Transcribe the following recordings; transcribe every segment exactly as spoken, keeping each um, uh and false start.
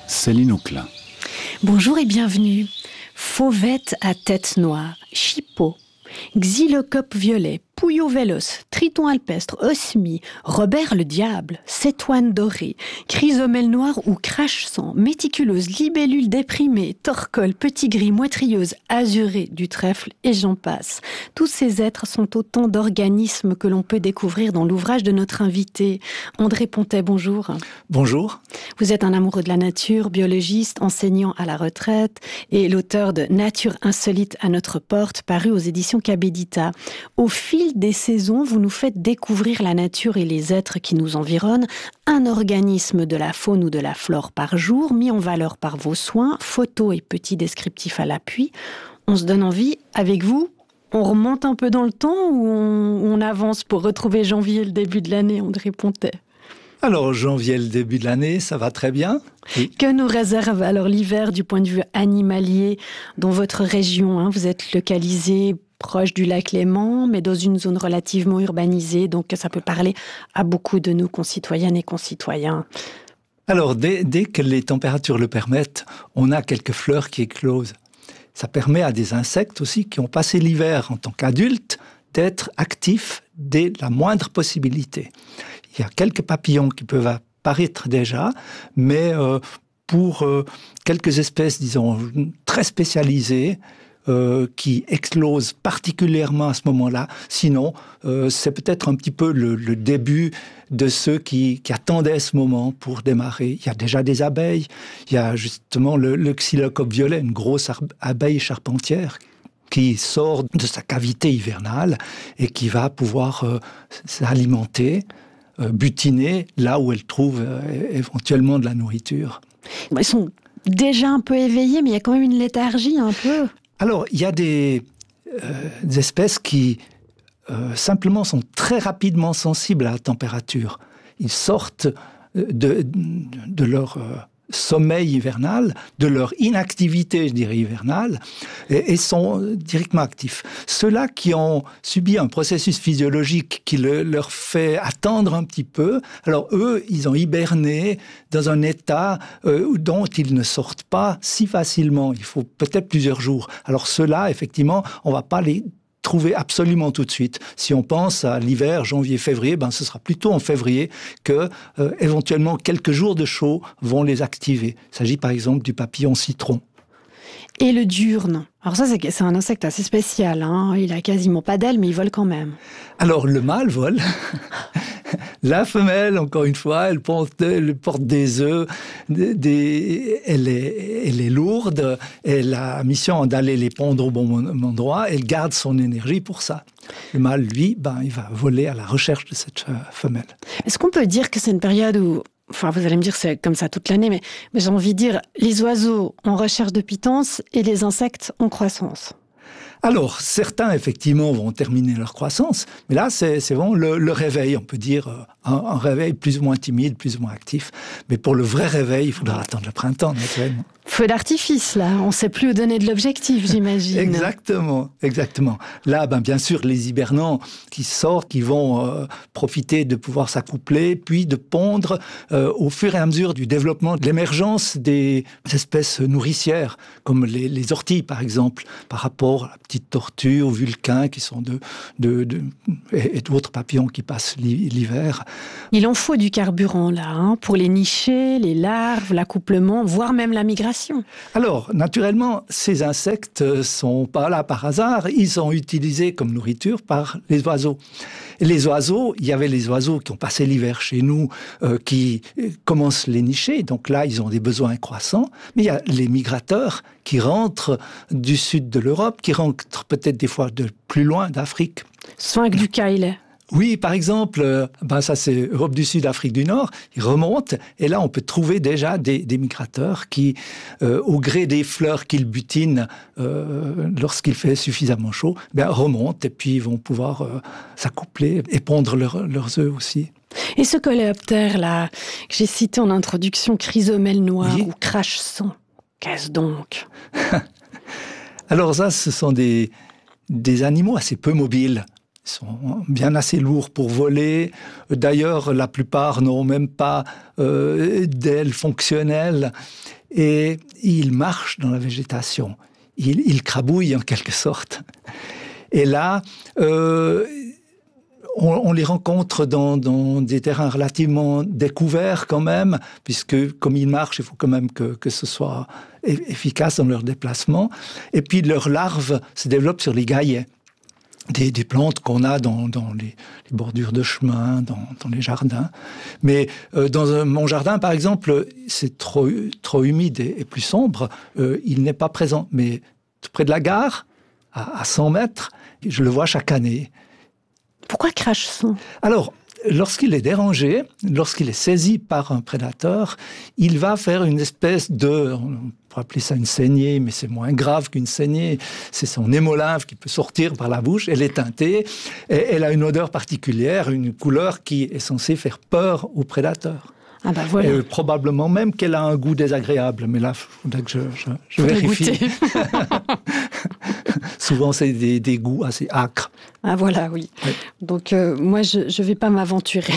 Céline Auclin. Bonjour et bienvenue. Fauvette à tête noire, chipot, xylocope violet, pouillot véloce, triton alpestre, osmie, Robert le diable, cétoine dorée, chrysomèle noire ou crache-sang, méticuleuse, libellule déprimée, torcole, petit gris, moitrieuse, azurée du trèfle et j'en passe. Tous ces êtres sont autant d'organismes que l'on peut découvrir dans l'ouvrage de notre invité. André Pontet, bonjour. Bonjour. Vous êtes un amoureux de la nature, biologiste, enseignant à la retraite et l'auteur de Nature insolite à notre porte, paru aux éditions Cabedita. Au fil des saisons, vous nous faites découvrir la nature et les êtres qui nous environnent, un organisme de la faune ou de la flore par jour, mis en valeur par vos soins, photos et petits descriptifs à l'appui. On se donne envie, avec vous, on remonte un peu dans le temps ou on, on avance pour retrouver janvier, le début de l'année, André Pontet? Alors, janvier, le début de l'année, ça va très bien. Oui. Que nous réserve alors l'hiver du point de vue animalier dans votre région, hein? Vous êtes localisé proche du lac Léman, mais dans une zone relativement urbanisée, donc ça peut parler à beaucoup de nos concitoyennes et concitoyens. Alors, dès, dès que les températures le permettent, on a quelques fleurs qui éclosent. Ça permet à des insectes aussi qui ont passé l'hiver en tant qu'adultes d'être actifs dès la moindre possibilité. Il y a quelques papillons qui peuvent apparaître déjà, mais euh, pour euh, quelques espèces, disons, très spécialisées, Euh, qui éclosent particulièrement à ce moment-là. Sinon, euh, c'est peut-être un petit peu le, le début de ceux qui, qui attendaient ce moment pour démarrer. Il y a déjà des abeilles. Il y a justement le, le xylocope violet, une grosse abeille charpentière qui sort de sa cavité hivernale et qui va pouvoir euh, s'alimenter, euh, butiner là où elle trouve euh, éventuellement de la nourriture. Ils sont déjà un peu éveillés, mais il y a quand même une léthargie un peu. Alors, il y a des, euh, des espèces qui, euh, simplement, sont très rapidement sensibles à la température. Ils sortent de, de leur euh, sommeil hivernal, de leur inactivité, je dirais, hivernale, et, et sont directement actifs. Ceux-là qui ont subi un processus physiologique qui le, leur fait attendre un petit peu, alors eux, ils ont hiberné dans un état euh, dont ils ne sortent pas si facilement. Il faut peut-être plusieurs jours. Alors ceux-là, effectivement, on ne va pas les trouver absolument tout de suite. Si on pense à l'hiver, janvier, février, ben ce sera plutôt en février que, euh, éventuellement, quelques jours de chaud vont les activer. Il s'agit par exemple du papillon citron. Et le diurne. Alors ça, c'est, c'est un insecte assez spécial, hein. Il a quasiment pas d'ailes, mais il vole quand même. Alors, le mâle vole. La femelle, encore une fois, elle porte, elle porte des œufs, des, des, elle, est, elle est lourde, elle a mission d'aller les pondre au bon endroit, elle garde son énergie pour ça. Le mâle, lui, ben, il va voler à la recherche de cette femelle. Est-ce qu'on peut dire que c'est une période où, enfin, vous allez me dire que c'est comme ça toute l'année, mais, mais j'ai envie de dire, les oiseaux en recherche de pitance et les insectes en croissance? Alors, certains, effectivement, vont terminer leur croissance, mais là, c'est, c'est vraiment le, le réveil, on peut dire, un, un réveil plus ou moins timide, plus ou moins actif. Mais pour le vrai réveil, il faudra attendre le printemps, naturellement. Feu d'artifice, là. On ne sait plus où donner de l'objectif, j'imagine. Exactement, exactement. Là, ben, bien sûr, les hibernants qui sortent, qui vont euh, profiter de pouvoir s'accoupler, puis de pondre euh, au fur et à mesure du développement, de l'émergence des espèces nourricières, comme les, les orties, par exemple, par rapport à la petite tortue, aux vulcains, qui sont de, de, de et, et d'autres papillons qui passent l'hiver. Il en faut du carburant, là, hein, pour les nichés, les larves, l'accouplement, voire même la migration. Alors, naturellement, ces insectes ne sont pas là par hasard. Ils sont utilisés comme nourriture par les oiseaux. Et les oiseaux, il y avait les oiseaux qui ont passé l'hiver chez nous, euh, qui commencent les nicher. Donc là, ils ont des besoins croissants. Mais il y a les migrateurs qui rentrent du sud de l'Europe, qui rentrent peut-être des fois de plus loin d'Afrique. Sphinx du Caille. Oui, par exemple, euh, ben ça c'est Europe du Sud, Afrique du Nord, ils remontent, et là on peut trouver déjà des, des migrateurs qui, euh, au gré des fleurs qu'ils butinent euh, lorsqu'il fait suffisamment chaud, ben, remontent et puis ils vont pouvoir euh, s'accoupler et pondre leur, leurs œufs aussi. Et ce coléoptère-là, que j'ai cité en introduction, chrysomèle noire oui. ou crache-sang, qu'est-ce donc? Alors ça, ce sont des, des animaux assez peu mobiles. Ils sont bien assez lourds pour voler. D'ailleurs, la plupart n'ont même pas euh, d'ailes fonctionnelles. et il marche dans la végétation. Il, il crabouille en quelque sorte. Et là, euh, on, on les rencontre dans, dans des terrains relativement découverts quand même, puisque comme ils marchent, il faut quand même que, que ce soit efficace dans leur déplacement. Et puis leurs larves se développent sur les gaillets. Des, des plantes qu'on a dans, dans les, les bordures de chemin, dans, dans les jardins. Mais euh, dans un, mon jardin, par exemple, c'est trop, trop humide et, et plus sombre, euh, il n'est pas présent. Mais tout près de la gare, à, à cent mètres, je le vois chaque année. Pourquoi crache-t-on ? Alors, lorsqu'il est dérangé, lorsqu'il est saisi par un prédateur, il va faire une espèce de... On pourrait appeler ça une saignée, mais c'est moins grave qu'une saignée. C'est son hémolymphe qui peut sortir par la bouche. Elle est teintée. Et elle a une odeur particulière, une couleur qui est censée faire peur au prédateur. Ah bah voilà. Et probablement même qu'elle a un goût désagréable. Mais là, il faudrait que je, je, je vérifie. Souvent, c'est des, des goûts assez âcres. Ah voilà, oui. oui. Donc, euh, moi, je ne vais pas m'aventurer.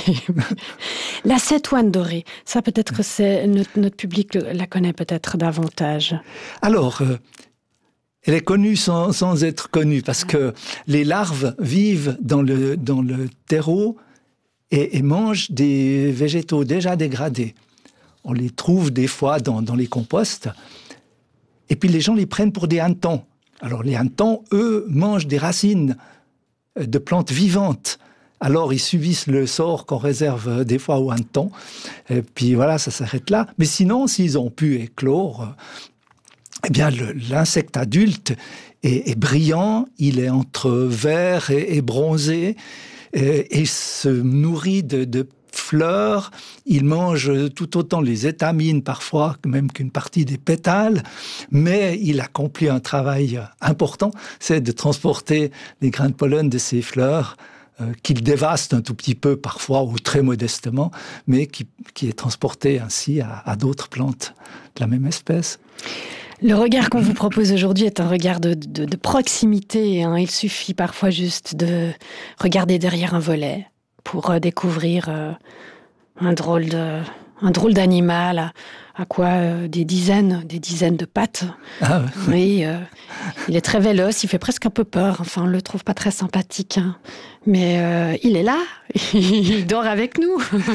La cétoine dorée, ça peut-être que c'est, notre, notre public la connaît peut-être davantage. Alors, euh, elle est connue sans, sans être connue, parce que les larves vivent dans le, dans le terreau et, et mangent des végétaux déjà dégradés. On les trouve des fois dans, dans les composts. Et puis, les gens les prennent pour des hannetons. Alors, les hannetons, eux, mangent des racines de plantes vivantes. Alors, ils subissent le sort qu'on réserve des fois aux hannetons. Et puis, voilà, ça s'arrête là. Mais sinon, s'ils ont pu éclore, eh bien, le, l'insecte adulte est, est brillant. Il est entre vert et, et bronzé. Et, et se nourrit de, de fleurs. Il mange tout autant les étamines, parfois, même qu'une partie des pétales. Mais il accomplit un travail important, c'est de transporter les grains de pollen de ces fleurs euh, qu'il dévaste un tout petit peu, parfois, ou très modestement, mais qui, qui est transporté ainsi à, à d'autres plantes de la même espèce. Le regard qu'on vous propose aujourd'hui est un regard de, de, de proximité. Hein. Il suffit parfois juste de regarder derrière un volet pour découvrir euh, un drôle de, un drôle d'animal, à, à quoi euh, des dizaines, des dizaines de pattes. Ah ouais. Oui, euh, il est très véloce, il fait presque un peu peur. Enfin, on le trouve pas très sympathique, hein. Mais euh, il est là, il dort avec nous.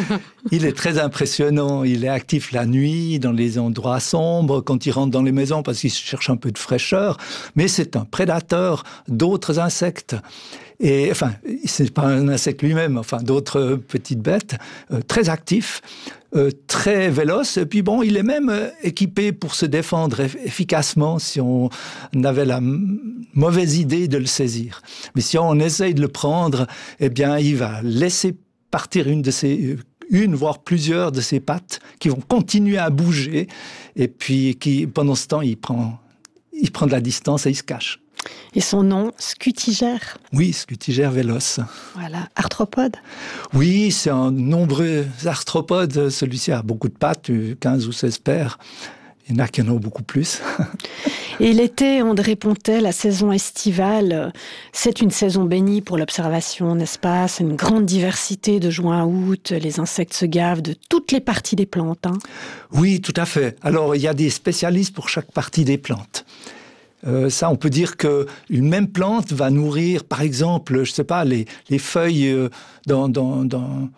Il est très impressionnant. Il est actif la nuit, dans les endroits sombres, quand il rentre dans les maisons, parce qu'il cherche un peu de fraîcheur. Mais c'est un prédateur d'autres insectes. Et enfin, c'est pas un insecte lui-même, enfin d'autres petites bêtes, euh, très actifs, euh, très véloces. Et puis bon, il est même euh, équipé pour se défendre eff- efficacement si on avait la m- mauvaise idée de le saisir. Mais si on essaye de le prendre, eh bien, il va laisser partir une de ses, une voire plusieurs de ses pattes qui vont continuer à bouger. Et puis, qui, pendant ce temps, il prend, il prend de la distance et il se cache. Et son nom, Scutigère. Oui, Scutigère véloce. Voilà, arthropode. Oui, c'est un nombreux arthropode. Celui-ci a beaucoup de pattes, quinze ou seize paires. Il y en a qui en ont beaucoup plus. Et l'été, André Pontet, la saison estivale, c'est une saison bénie pour l'observation, n'est-ce pas ? C'est une grande diversité de juin à août. Les insectes se gavent de toutes les parties des plantes. Hein. Oui, tout à fait. Alors, il y a des spécialistes pour chaque partie des plantes. Euh, ça, on peut dire qu'une même plante va nourrir, par exemple, je sais pas, les, les feuilles euh, dans, dans, dans,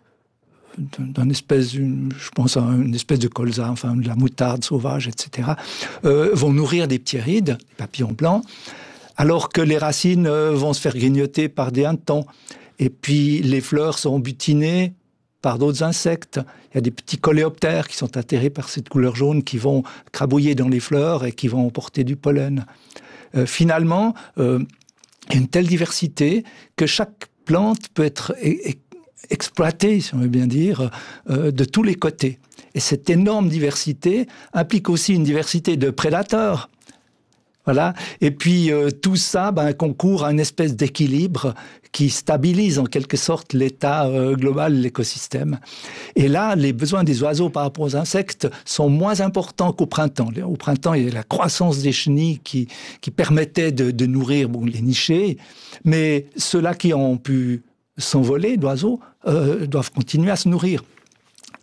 d'une espèce, une, je pense à une espèce de colza, enfin de la moutarde sauvage, et cetera, euh, vont nourrir des ptiérides, des papillons blancs, alors que les racines euh, vont se faire grignoter par des hannetons. Et puis, les fleurs sont butinées par d'autres insectes. Il y a des petits coléoptères qui sont atterrés par cette couleur jaune qui vont crabouiller dans les fleurs et qui vont emporter du pollen. Euh, finalement, euh, il y a une telle diversité que chaque plante peut être e- e- exploitée, si on veut bien dire, euh, de tous les côtés. Et cette énorme diversité implique aussi une diversité de prédateurs. Voilà. Et puis, euh, tout ça ben, concourt à une espèce d'équilibre qui stabilise en quelque sorte l'état euh, global de l'écosystème. Et là, les besoins des oiseaux par rapport aux insectes sont moins importants qu'au printemps. Au printemps, il y a la croissance des chenilles qui, qui permettait de, de nourrir bon, les nichés, mais ceux-là qui ont pu s'envoler d'oiseaux euh, doivent continuer à se nourrir.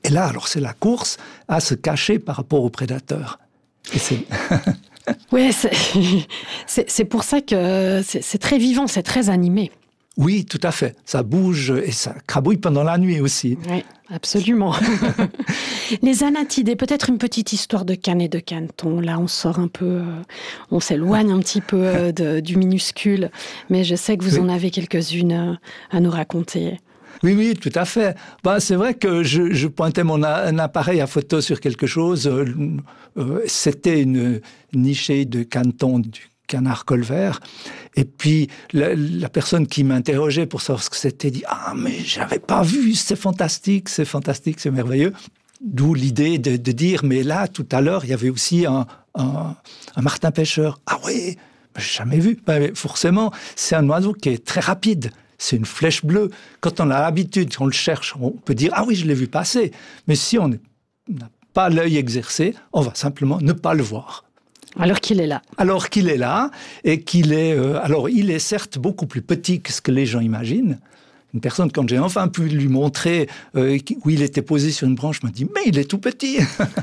Et là, alors, c'est la course à se cacher par rapport aux prédateurs. Et c'est... Oui, c'est, c'est, c'est pour ça que c'est, c'est très vivant, c'est très animé. Oui, tout à fait. Ça bouge et ça crabouille pendant la nuit aussi. Oui, absolument. Les anatidés, peut-être une petite histoire de canne et de caneton. Là, on sort un peu, euh, on s'éloigne un petit peu euh, de, du minuscule, mais je sais que vous oui. en avez quelques-unes euh, à nous raconter. Oui, oui, tout à fait. Ben, c'est vrai que je, je pointais mon a, un appareil à photo sur quelque chose. Euh, euh, c'était une nichée de caneton du canard colvert. Et puis, la, la personne qui m'interrogeait pour savoir ce que c'était dit « Ah, mais j'avais pas vu, c'est fantastique, c'est fantastique, c'est merveilleux ». D'où l'idée de, de dire « Mais là, tout à l'heure, il y avait aussi un, un, un martin pêcheur. » Ah oui, j'ai jamais vu. Ben, forcément, c'est un oiseau qui est très rapide. C'est une flèche bleue. Quand on a l'habitude, on le cherche, on peut dire « Ah oui, je l'ai vu passer ». Mais si on n'a pas l'œil exercé, on va simplement ne pas le voir. Alors qu'il est là. Alors qu'il est là, et qu'il est... Euh, alors, il est certes beaucoup plus petit que ce que les gens imaginent. Une personne, quand j'ai enfin pu lui montrer euh, où il était posé sur une branche, m'a dit « Mais il est tout petit !»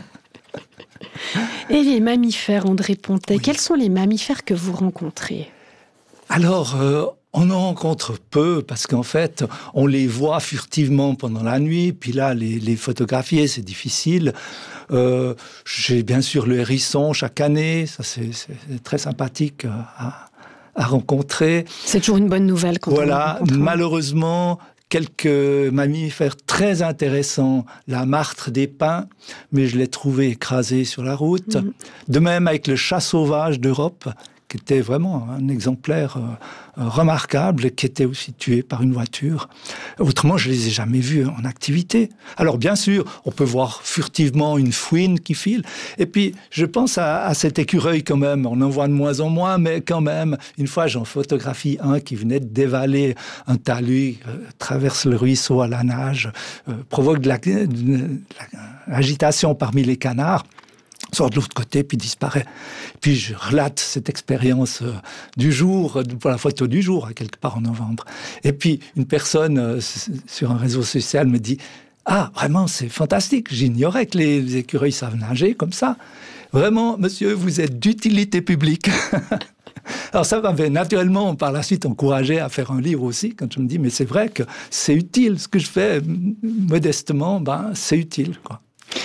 Et les mammifères, André Pontet, oui. Quels sont les mammifères que vous rencontrez ? Alors... Euh, On en rencontre peu parce qu'en fait, on les voit furtivement pendant la nuit. Puis là, les, les photographier, c'est difficile. Euh, j'ai bien sûr le hérisson chaque année. Ça, c'est, c'est très sympathique à, à rencontrer. C'est toujours une bonne nouvelle quand voilà, on rencontre. Malheureusement, quelques mammifères très intéressants. La martre des pins, mais je l'ai trouvé écrasée sur la route. Mmh. De même avec le chat sauvage d'Europe, qui était vraiment un exemplaire euh, remarquable, qui était aussi tué par une voiture. Autrement, je ne les ai jamais vus en activité. Alors, bien sûr, on peut voir furtivement une fouine qui file. Et puis, je pense à, à cet écureuil quand même. On en voit de moins en moins, mais quand même, une fois, j'en photographie un qui venait de dévaler un talus, euh, traverse le ruisseau à la nage, euh, provoque de, la, de, de l'agitation parmi les canards, sort de l'autre côté, puis disparaît. Puis je relate cette expérience euh, du jour, pour la photo du jour, à quelque part en novembre. Et puis, une personne euh, sur un réseau social me dit « Ah, vraiment, c'est fantastique, j'ignorais que les, les écureuils savent nager comme ça. Vraiment, monsieur, vous êtes d'utilité publique. » Alors ça m'avait naturellement, par la suite, encouragé à faire un livre aussi, quand je me dis « Mais c'est vrai que c'est utile, ce que je fais modestement, ben, c'est utile, quoi. »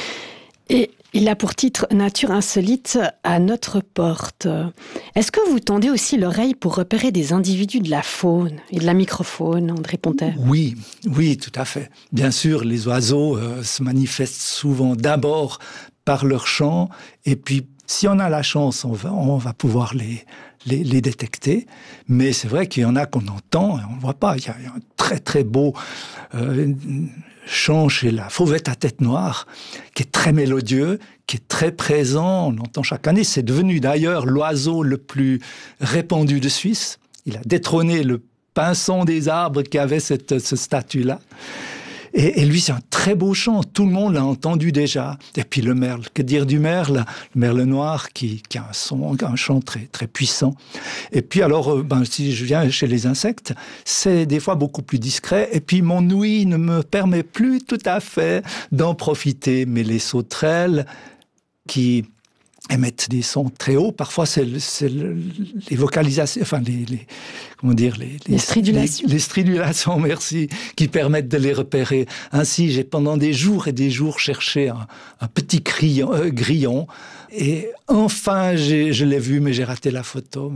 Et il a pour titre « Nature insolite à notre porte ». Est-ce que vous tendez aussi l'oreille pour repérer des individus de la faune et de la microfaune, André Pontet ? Oui, oui, tout à fait. Bien sûr, les oiseaux euh, se manifestent souvent d'abord par leur chant, et puis si on a la chance, on va, on va pouvoir les, les, les détecter. Mais c'est vrai qu'il y en a qu'on entend et on ne voit pas. Il y a un très très beau... Euh, chant chez la fauvette à tête noire, qui est très mélodieux, qui est très présent, on l'entend chaque année. C'est devenu d'ailleurs l'oiseau le plus répandu de Suisse. Il a détrôné le pinson des arbres qui avait cette, ce statut-là. Et, et lui, c'est un très beau chant. Tout le monde l'a entendu déjà. Et puis le merle, que dire du merle ? Le merle noir qui, qui a un son, un chant très, très puissant. Et puis alors, ben, si je viens chez les insectes, c'est des fois beaucoup plus discret. Et puis mon ouïe ne me permet plus tout à fait d'en profiter. Mais les sauterelles qui émettent des sons très hauts. Parfois, c'est, le, c'est le, les vocalisations, enfin, les, les, comment dire, les, les, les stridulations. Les, les stridulations, merci, qui permettent de les repérer. Ainsi, j'ai pendant des jours et des jours cherché un, un petit crion, euh, grillon. Et enfin, j'ai, je l'ai vu, mais j'ai raté la photo.